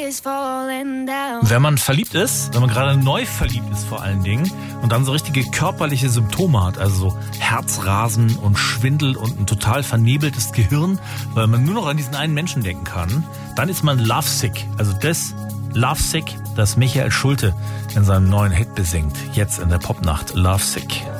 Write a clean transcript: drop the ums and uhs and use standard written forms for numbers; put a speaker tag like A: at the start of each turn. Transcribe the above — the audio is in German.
A: Wenn man verliebt ist, wenn man gerade neu verliebt ist vor allen Dingen und dann so richtige körperliche Symptome hat, also so Herzrasen und Schwindel und ein total vernebeltes Gehirn, weil man nur noch an diesen einen Menschen denken kann, dann ist man lovesick. Also das Lovesick, das Michael Schulte in seinem neuen Hit besingt. Jetzt in der Popnacht Lovesick.